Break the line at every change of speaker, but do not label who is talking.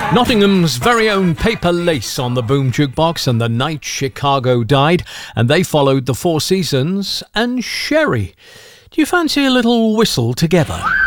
Nottingham's very own Paper Lace on the Boom Jukebox, and The Night Chicago Died, and they followed The Four Seasons and Sherry. Do you fancy a little whistle together?